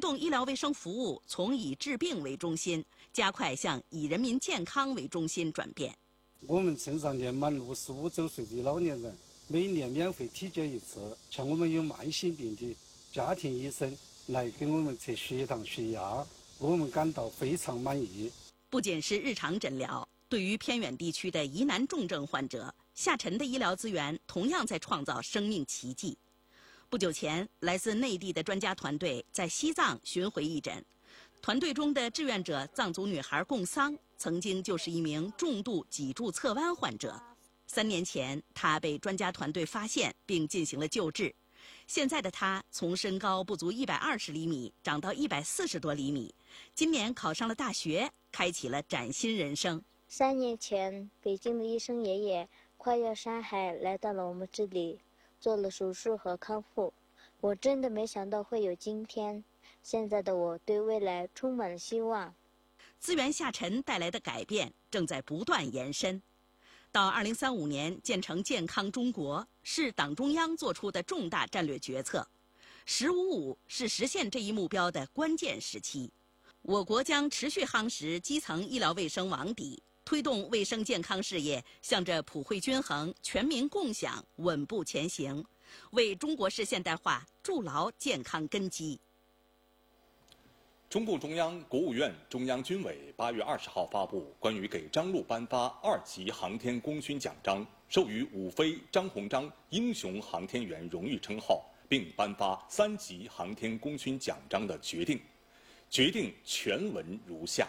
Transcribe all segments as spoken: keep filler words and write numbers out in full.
动医疗卫生服务从以治病为中心，加快向以人民健康为中心转变。 我们镇上年满六十五周岁的老年人每年免费体检一次，像我们有慢性病的家庭医生来给我们测血糖、血压，我们感到非常满意。 不仅是日常诊疗，对于偏远地区的疑难重症患者，下沉的医疗资源同样在创造生命奇迹。不久前，来自内地的专家团队在西藏巡回义诊，团队中的志愿者藏族女孩贡桑曾经就是一名重度脊柱侧弯患者。三年前，她被专家团队发现并进行了救治。现在的她从身高不足一百二十厘米长到一百四十多厘米，今年考上了大学，开启了崭新人生。 三年前，北京的医生爷爷跨越山海来到了我们这里，做了手术和康复。我真的没想到会有今天，现在的我对未来充满了希望。 资源下沉带来的改变正在不断延伸。到二零三五年建成健康中国是党中央做出的重大战略决策，十五五是实现这一目标的关键时期。我国将持续夯实基层医疗卫生网底，推动卫生健康事业向着普惠均衡、全民共享稳步前行，为中国式现代化筑牢健康根基。 中共中央、国务院、中央军委八月二十号发布关于给张璐颁发二级航天功勋奖章，授予伍飞、张鸿章英雄航天员荣誉称号，并颁发三级航天功勋奖章的决定。决定全文如下：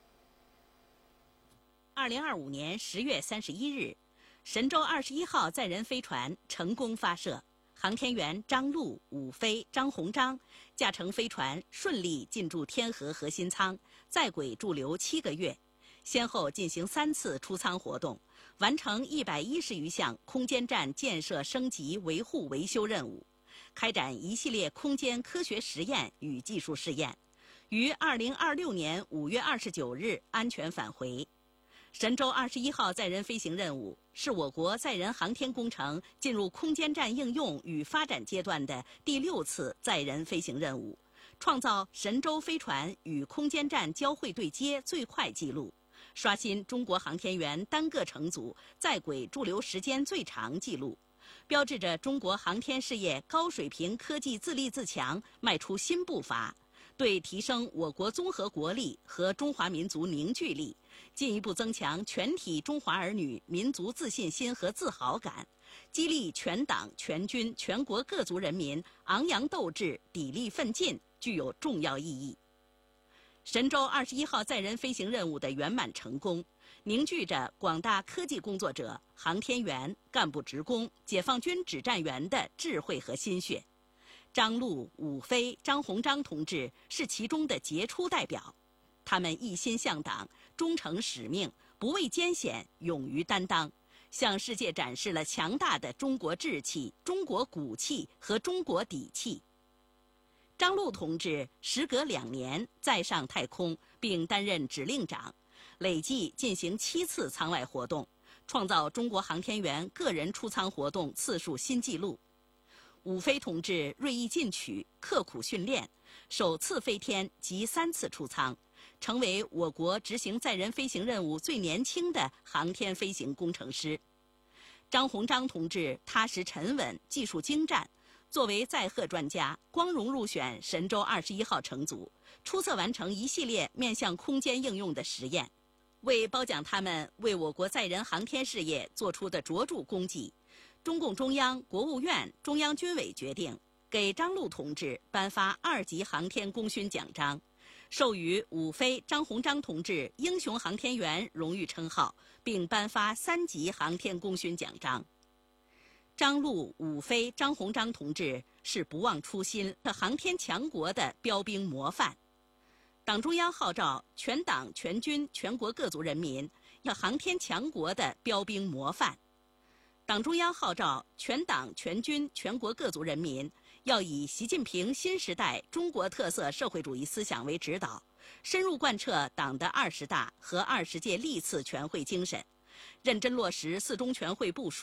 二零二五年十月三十一日，神舟二十一号载人飞船成功发射。航天员张璐、伍飞、张鸿章驾乘飞船顺利进驻天河核心舱，在轨驻留七个月，先后进行三次出舱活动，完成一百一十余项空间站建设升级、维护维修任务，开展一系列空间科学实验与技术试验，于二零二六年五月二十九日安全返回。神舟二十一号载人飞行任务是我国载人航天工程进入空间站应用与发展阶段的第六次载人飞行任务，创造神舟飞船与空间站交会对接最快纪录，刷新中国航天员单个乘组在轨驻留时间最长纪录，标志着中国航天事业高水平科技自立自强迈出新步伐，对提升我国综合国力和中华民族凝聚力，进一步增强全体中华儿女民族自信心和自豪感，激励全党全军全国各族人民昂扬斗志、砥砺奋进，具有重要意义。神舟二十一号载人飞行任务的圆满成功，凝聚着广大科技工作者、航天员、干部职工、解放军指战员的智慧和心血。张璐、伍飞、张鸿章同志是其中的杰出代表，他们一心向党，忠诚使命，不畏艰险，勇于担当，向世界展示了强大的中国志气、中国骨气和中国底气。张璐同志时隔两年再上太空，并担任指令长，累计进行七次舱外活动，创造中国航天员个人出舱活动次数新纪录。伍飞同志锐意进取，刻苦训练，首次飞天及三次出舱，成为我国执行载人飞行任务最年轻的航天飞行工程师。张鸿章同志踏实沉稳，技术精湛，作为载荷专家，光荣入选神舟二十一号乘组，出色完成一系列面向空间应用的实验。为褒奖他们为我国载人航天事业做出的卓著功绩，中共中央、国务院、中央军委决定给张璐同志颁发二级航天功勋奖章，授予伍飞、张鸿章同志英雄航天员荣誉称号，并颁发三级航天功勋奖章。张璐、伍飞、张鸿章同志是不忘初心的航天强国的标兵模范。党中央号召全党全军全国各族人民要航天强国的标兵模范。党中央号召全党全军全国各族人民要以习近平新时代中国特色社会主义思想为指导，深入贯彻党的二十大和二十届历次全会精神，认真落实四中全会部署。